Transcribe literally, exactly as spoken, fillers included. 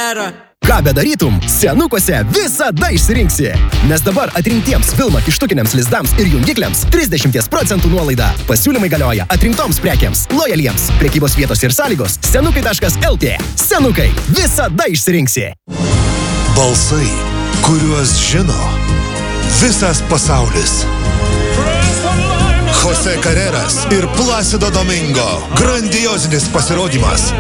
gera. Ką bedarytum, senukuose visada išsirinksi. Nes dabar atrinktiems filmo kištukiniams lizdams ir jungikliams trisdešimt procentų nuolaida. Pasiūlymai galioja atrinktoms prekiams, lojaliems. Prekybos vietos ir sąlygos senukai taškas el tė. Senukai, visada išsirinksi. Balsai, kuriuos žino visas pasaulis. Jose Carreras ir Placido Domingo. Grandiozinis pasirodymas.